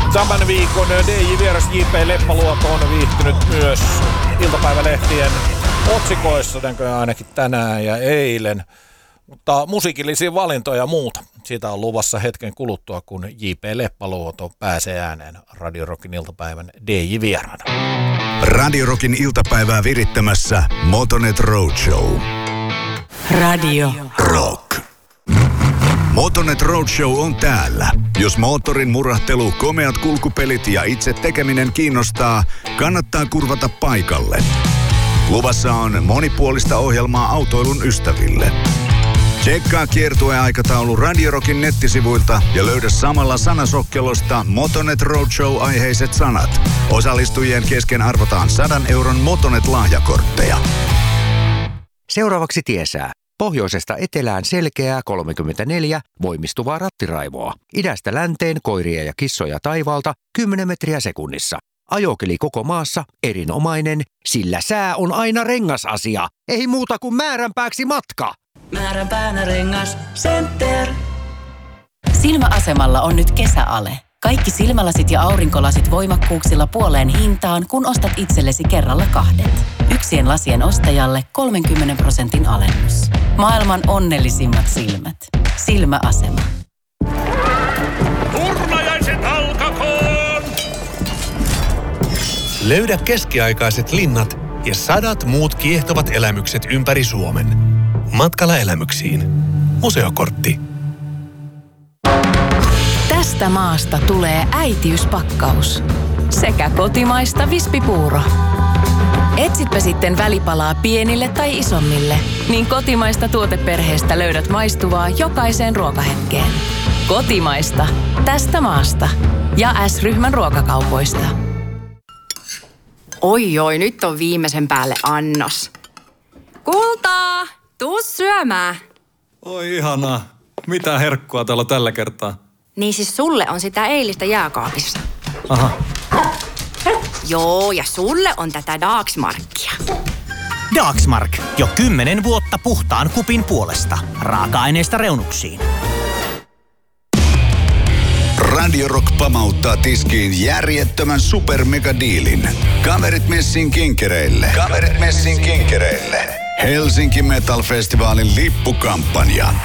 Tämän viikon DJ-vieras J.P. Leppäluoto on viihtynyt myös iltapäivälehtien otsikoissa, ainakin tänään ja eilen. Mutta musiikillisia valintoja ja muuta. Siitä on luvassa hetken kuluttua, kun J.P. Leppäluoto pääsee ääneen Radio Rockin iltapäivän DJ-vieraana. Radio Rockin iltapäivää virittämässä Motonet Roadshow. Radio Rock. Motonet Roadshow on täällä. Jos moottorin murahtelu, komeat kulkupelit ja itse tekeminen kiinnostaa, kannattaa kurvata paikalle. Luvassa on monipuolista ohjelmaa autoilun ystäville. Tsekkaa kiertueaikataulu Radio Rockin nettisivuilta ja löydä samalla sanasokkelosta Motonet Roadshow-aiheiset sanat. Osallistujien kesken arvotaan 100 euron Motonet-lahjakortteja. Seuraavaksi tiesää. Pohjoisesta etelään selkeää 34, voimistuvaa rattiraivoa. Idästä länteen koiria ja kissoja taivaalta 10 metriä sekunnissa. Ajokeli koko maassa erinomainen, sillä sää on aina rengasasia. Ei muuta kuin määränpääksi matka. Määränpäänä Rengas Center. Silmäasemalla on nyt kesäale. Kaikki silmälasit ja aurinkolasit voimakkuuksilla puoleen hintaan, kun ostat itsellesi kerralla 2. Yksien lasien ostajalle 30% alennus. Maailman onnellisimmat silmät. Silmäasema. Turnajaiset alkakoon! Löydä keskiaikaiset linnat ja 100 muut kiehtovat elämykset ympäri Suomen. Matkalla elämyksiin. Museokortti. Tästä maasta tulee äitiyspakkaus. Sekä kotimaista vispipuuro. Etsitpä sitten välipalaa pienille tai isommille, niin kotimaista tuoteperheestä löydät maistuvaa jokaiseen ruokahetkeen. Kotimaista. Tästä maasta. Ja S-ryhmän ruokakaupoista. Oi, nyt on viimeisen päälle annos. Kultaa, tuu syömään. Oi ihanaa. Mitä herkkua täällä tällä kertaa? Niin siis sulle on sitä eilistä jääkaapissa. Aha. Joo, ja sulle on tätä Dagsmarkia. Dagsmark. Jo 10 vuotta puhtaan kupin puolesta. Raaka-aineista reunuksiin. Radio Rock pamauttaa tiskiin järjettömän supermegadiilin. Kaverit messin kinkereille. Helsinki Metal Festivalin lippukampanja.